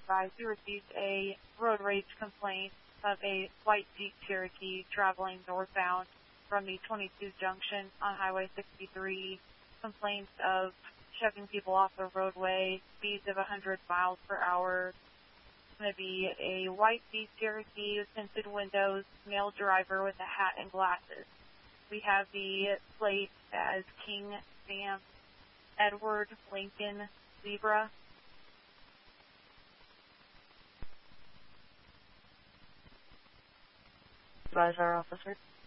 advised we received a road rage complaint of a white Jeep Cherokee traveling northbound from the 22 junction on Highway 63. Complaints of shoving people off the roadway, speeds of 100 miles per hour. It's going to be a white Jeep Cherokee with tinted windows, male driver with a hat and glasses. We have the plate as King Sam Edward Lincoln Zebra. Advise our officer.